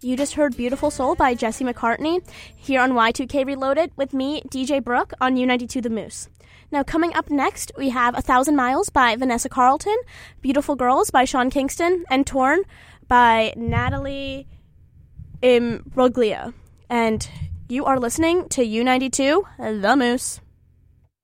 You just heard Beautiful Soul by Jesse McCartney here on Y2K Reloaded with me, DJ Brooke, on U92 The Moose. Now, coming up next, we have 1,000 Miles by Vanessa Carlton, Beautiful Girls by Sean Kingston, and Torn by Natalie Imbruglia. And you are listening to U92 The Moose.